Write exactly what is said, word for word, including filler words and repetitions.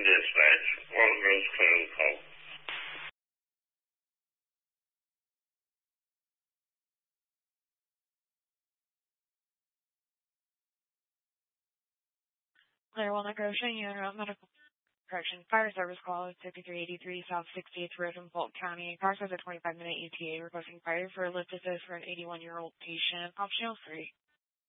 dispatch. Walton Rose Clearing call. Claire Walnut Grosjean, you interrupt medical correction. Fire service call is fifty-three eighty-three South sixty-eighth Road in Fulton County. Car says a twenty-five minute E T A requesting fire for a lift assist for an eighty-one-year-old patient. Optional free.